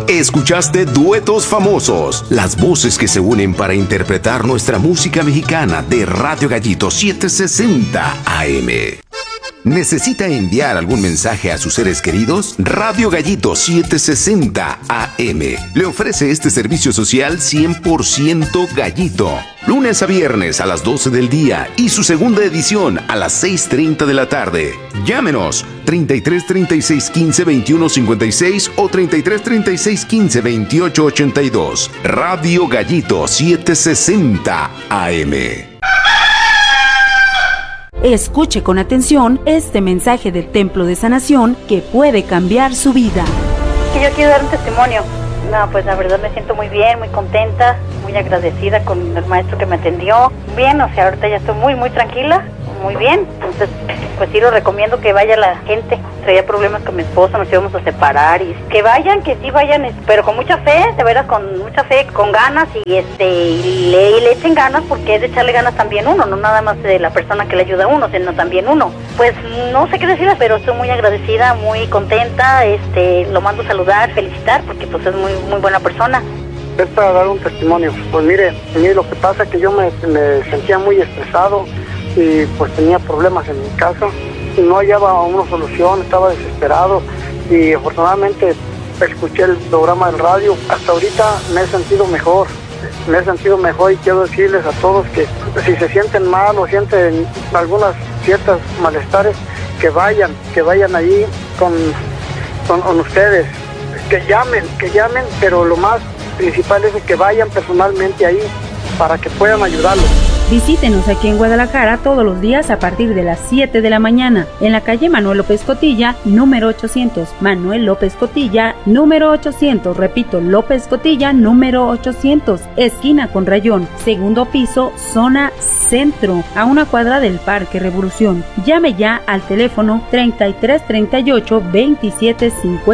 Escuchaste Duetos Famosos, las voces que se unen para interpretar nuestra música mexicana de Radio Gallito 760 AM. ¿Necesita enviar algún mensaje a sus seres queridos? Radio Gallito 760 AM le ofrece este servicio social 100% gallito. Lunes a viernes a las 12 del día y su segunda edición a las 6:30 de la tarde. Llámenos 33 36 15 21 56 o 33 36 15 28 82. Radio Gallito 760 AM. Escuche con atención este mensaje del Templo de Sanación que puede cambiar su vida. Yo quiero dar un testimonio. No, pues la verdad me siento muy bien, muy contenta, muy agradecida con el maestro que me atendió. Bien, o sea, ahorita ya estoy muy tranquila, muy bien. Entonces, pues sí lo recomiendo que vaya la gente. Traía problemas con mi esposo, nos íbamos a separar y que sí vayan, pero con mucha fe, de veras, con mucha fe, con ganas y le echen ganas, porque es de echarle ganas también uno, no nada más de la persona que le ayuda a uno, sino también uno. Pues no sé qué decirles, pero estoy muy agradecida, muy contenta, lo mando a saludar, felicitar, porque pues es muy buena persona. Es para dar un testimonio. Pues mire, lo que pasa es que yo me sentía muy estresado y pues tenía problemas en mi casa y no hallaba una solución, estaba desesperado y afortunadamente escuché el programa del radio. Hasta ahorita me he sentido mejor y quiero decirles a todos que si se sienten mal o sienten algunas ciertas malestares, que vayan allí con ustedes, que llamen, pero lo más principal es que vayan personalmente ahí para que puedan ayudarlos. Visítenos aquí en Guadalajara todos los días a partir de las 7 de la mañana, en la calle Manuel López Cotilla, número 800. Manuel López Cotilla, número 800. Repito, López Cotilla, número 800. Esquina con Rayón, segundo piso, zona centro, a una cuadra del Parque Revolución. Llame ya al teléfono 33 38 27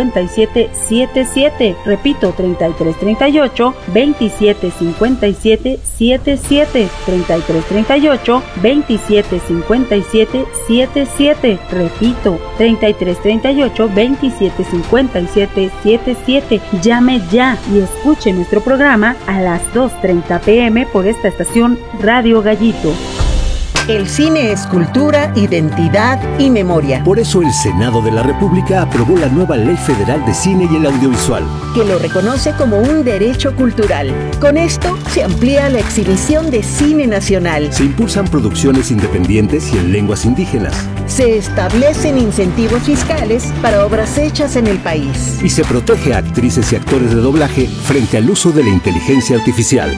57 77. Repito, 33 38 27 57 77. 33 38 27 57 77. Repito, 33 38 27 57 77. Llame ya y escuche nuestro programa a las 2:30 p.m. por esta estación Radio Gallito. El cine es cultura, identidad y memoria. Por eso el Senado de la República aprobó la nueva Ley Federal de Cine y el Audiovisual, que lo reconoce como un derecho cultural. Con esto se amplía la exhibición de cine nacional. Se impulsan producciones independientes y en lenguas indígenas. Se establecen incentivos fiscales para obras hechas en el país. Y se protege a actrices y actores de doblaje frente al uso de la inteligencia artificial.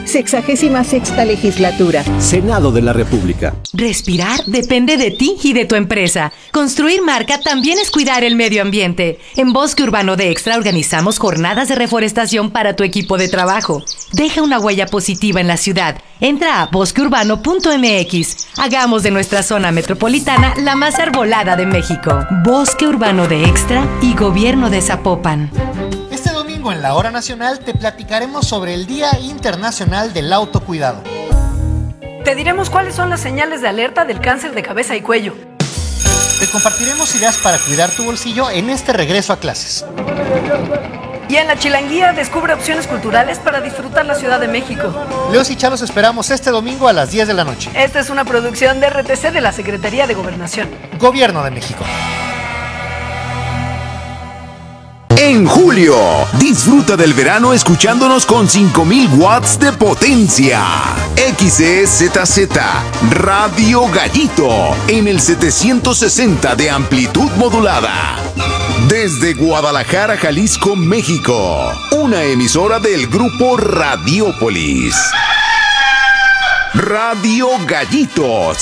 66ª legislatura. Senado de la República. Respirar depende de ti y de tu empresa. Construir marca también es cuidar el medio ambiente. En Bosque Urbano de Extra organizamos jornadas de reforestación para tu equipo de trabajo. Deja una huella positiva en la ciudad. Entra a bosqueurbano.mx. Hagamos de nuestra zona metropolitana la más arbolada de México. Bosque Urbano de Extra y Gobierno de Zapopan. Este domingo en la Hora Nacional te platicaremos sobre el Día Internacional del Autocuidado. Te diremos cuáles son las señales de alerta del cáncer de cabeza y cuello. Te compartiremos ideas para cuidar tu bolsillo en este regreso a clases. Y en la Chilanguía descubre opciones culturales para disfrutar la Ciudad de México. Leos y Chalos esperamos este domingo a las 10 de la noche. Esta es una producción de RTC de la Secretaría de Gobernación. Gobierno de México. En julio, disfruta del verano escuchándonos con 5000 watts de potencia. XEZZ Radio Gallito en el 760 de amplitud modulada. Desde Guadalajara, Jalisco, México. Una emisora del grupo Radiópolis. Radio Gallito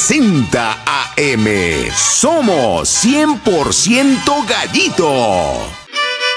760 AM. Somos 100% Gallito.